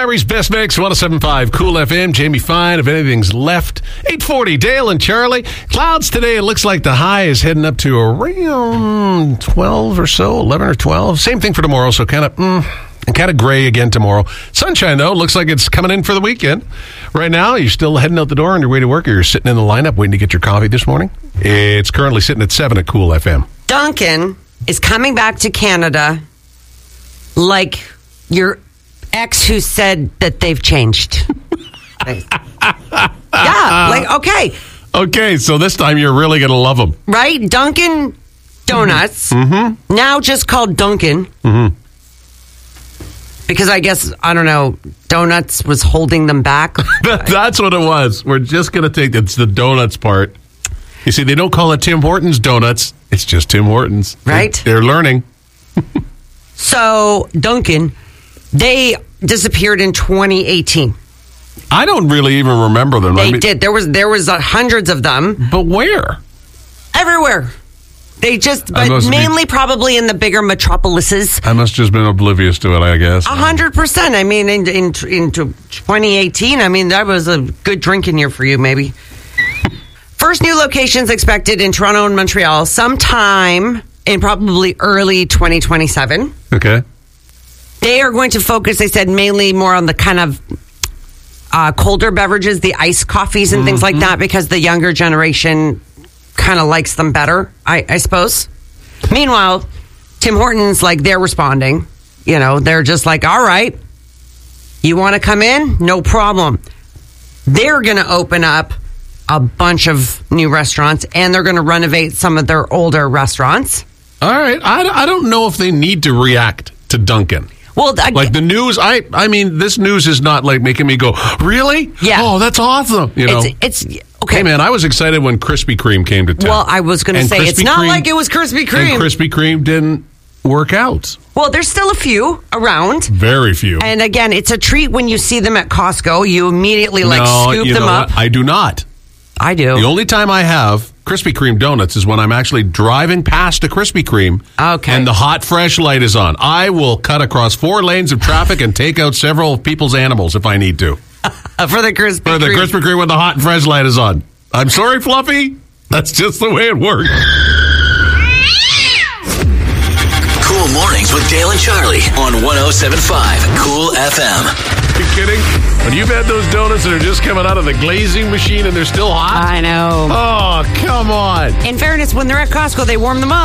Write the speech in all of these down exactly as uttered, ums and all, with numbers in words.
Barry's Best Mix, one oh seven point five Cool F M. Jamie Fine, if anything's left. eight forty, Dale and Charlie. Clouds today, it looks like the high is heading up to around twelve or so, eleven or twelve. Same thing for tomorrow, so kind of, mm, and kind of gray again tomorrow. Sunshine, though, looks like it's coming in for the weekend. Right now, you're still heading out the door on your way to work, or you're sitting in the lineup waiting to get your coffee this morning. It's currently sitting at seven at Cool F M. Dunkin' is coming back to Canada like your ex who said that they've changed. Yeah, like, okay. Okay, so this time you're really going to love them. Right? Dunkin' Donuts, Mm-hmm. now just called Dunkin'. Mm-hmm. Because I guess, I don't know, Donuts was holding them back. That's what it was. We're just going to take, it's the donuts part. You see, they don't call it Tim Hortons Donuts. It's just Tim Hortons. Right? They're, they're learning. So, Dunkin', they disappeared in twenty eighteen. I don't really even remember them. They I mean, did. There was there was uh, hundreds of them. But where? Everywhere. They just, I but must mainly be- probably in the bigger metropolises. I must just been oblivious to it, I guess. A hundred percent. I mean, in, in, into twenty eighteen, I mean, that was a good drinking year for you, maybe. First new locations expected in Toronto and Montreal sometime in probably early twenty twenty-seven. Okay. They are going to focus, they said, mainly more on the kind of uh, colder beverages, the iced coffees and mm-hmm. things like that, because the younger generation kind of likes them better, I, I suppose. Meanwhile, Tim Hortons, like, they're responding. You know, they're just like, all right, you want to come in? No problem. They're going to open up a bunch of new restaurants, and they're going to renovate some of their older restaurants. All right. I, I don't know if they need to react to Dunkin'. Well, I, like the news, I I mean, this news is not like making me go, really? Yeah. Oh, that's awesome. You know, it's, it's okay. Hey, man, I was excited when Krispy Kreme came to town. Well, I was going to say, Krispy it's not Kreme, like it was Krispy Kreme. And Krispy Kreme didn't work out. Well, there's still a few around. Very few. And again, it's a treat when you see them at Costco. You immediately like no, scoop you them know up. What? I do not. I do. The only time I have Krispy Kreme donuts is when I'm actually driving past a Krispy Kreme. Okay. And the hot, fresh light is on. I will cut across four lanes of traffic and take out several of people's animals if I need to. For the Krispy For the Kreme. Krispy Kreme when the hot and fresh light is on. I'm sorry, Fluffy. That's just the way it works. Cool Mornings with Dale and Charlie on one oh seven point five Cool F M. Are you kidding? When you've had those donuts that are just coming out of the glazing machine and they're still hot? I know. Oh, come on. In fairness, when they're at Costco, they warm them up.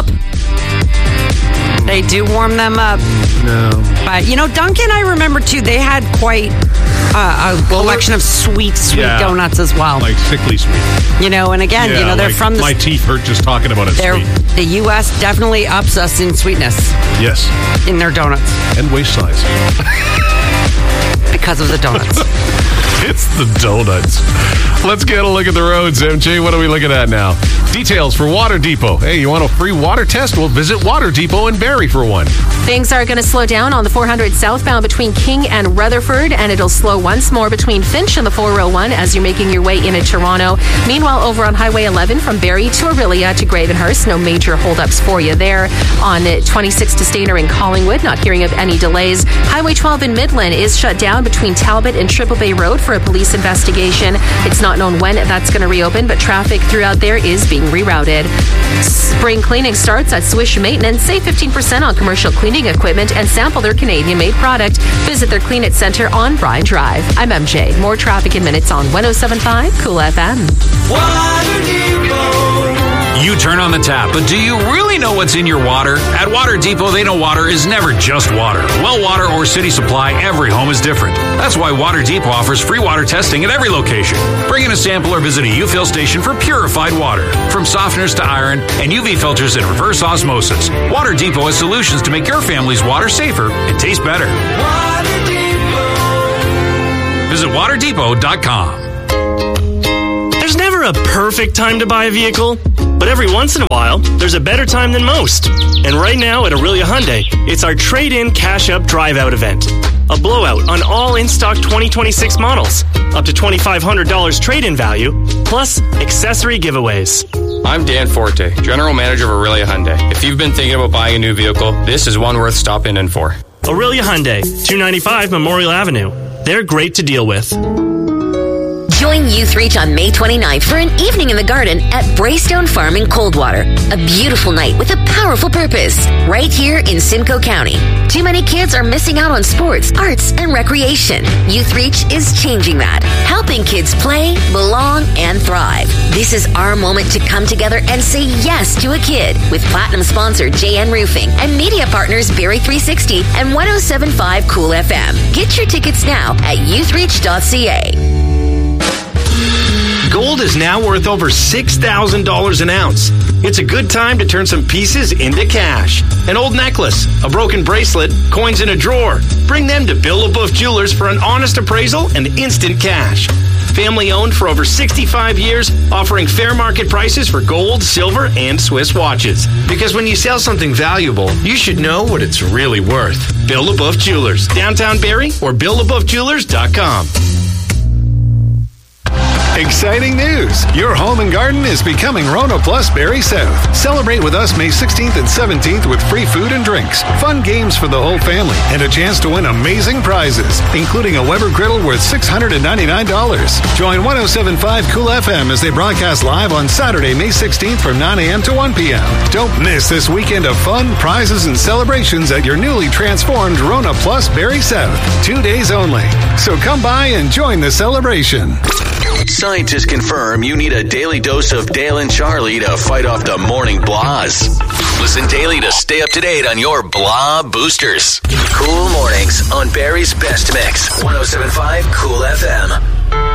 They do warm them up. No. But, you know, Dunkin', I remember, too, they had quite uh, a collection of sweet, sweet Yeah. donuts as well. Like sickly sweet. You know, and again, Yeah, you know, they're like from the... my teeth hurt just talking about it they're- sweet. The U S definitely ups us in sweetness Yes. in their donuts And waist size. because of the donuts. It's the donuts. Let's get a look at the roads, M J. What are we looking at now? Details for Water Depot. Hey, you want a free water test? Well, visit Water Depot in Barrie for one. Things are going to slow down on the four hundred southbound between King and Rutherford, and it'll slow once more between Finch and the four oh one as you're making your way into Toronto. Meanwhile, over on Highway eleven from Barrie to Aurelia to Gravenhurst, no major holdups for you there. On twenty-six to Stainer in Collingwood, not hearing of any delays. Highway twelve in Midland is shut down between Talbot and Triple Bay Road for a police investigation. It's not known when that's going to reopen, but traffic throughout there is being rerouted. Spring cleaning starts at Swish Maintenance. Save fifteen percent on commercial cleaning equipment and sample their Canadian-made product. Visit their Clean It Center on Bryan Drive. I'm M J. More traffic in minutes on one oh seven point five Cool F M. Water Depot. You turn on the tap, but do you really know what's in your water? At Water Depot, they know water is never just water. Well water or city supply, every home is different. That's why Water Depot offers free water testing at every location. Bring in a sample or visit a U-Fill station for purified water. From softeners to iron and U V filters and reverse osmosis, Water Depot has solutions to make your family's water safer and taste better. Water Depot. Visit water depot dot com. There's never a perfect time to buy a vehicle, but every once in a while, there's a better time than most. And right now at Aurelia Hyundai, it's our Trade-In Cash Up Drive Out event. A blowout on all in-stock twenty twenty-six models. Up to twenty-five hundred dollars trade-in value, plus accessory giveaways. I'm Dan Forte, General Manager of Aurelia Hyundai. If you've been thinking about buying a new vehicle, this is one worth stopping in for. Aurelia Hyundai, two ninety-five Memorial Avenue. They're great to deal with. Join Youth Reach on May twenty-ninth for an evening in the garden at Braystone Farm in Coldwater. A beautiful night with a powerful purpose, right here in Simcoe County. Too many kids are missing out on sports, arts, and recreation. Youth Reach is changing that, helping kids play, belong, and thrive. This is our moment to come together and say yes to a kid with platinum sponsor J N Roofing and media partners Barry three sixty and one oh seven point five Cool F M. Get your tickets now at youth reach dot c a. Gold is now worth over six thousand dollars an ounce. It's a good time to turn some pieces into cash. An old necklace, a broken bracelet, coins in a drawer. Bring them to Bill LaBeouf Jewelers for an honest appraisal and instant cash. Family owned for over sixty-five years, offering fair market prices for gold, silver, and Swiss watches. Because when you sell something valuable, you should know what it's really worth. Bill LaBeouf Jewelers, downtown Barrie, or bill labeouf jewelers dot com. Exciting news! Your home and garden is becoming Rona Plus Barrie South. Celebrate with us May sixteenth and seventeenth with free food and drinks, fun games for the whole family, and a chance to win amazing prizes, including a Weber griddle worth six hundred ninety-nine dollars. Join one oh seven point five Cool F M as they broadcast live on Saturday, May sixteenth from nine a.m. to one p.m. Don't miss this weekend of fun, prizes, and celebrations at your newly transformed Rona Plus Barrie South. Two days only. So come by and join the celebration. Scientists confirm you need a daily dose of Dale and Charlie to fight off the morning blahs. Listen daily to stay up to date on your blah boosters. Cool mornings on Barrie's Best Mix. one oh seven point five Cool F M.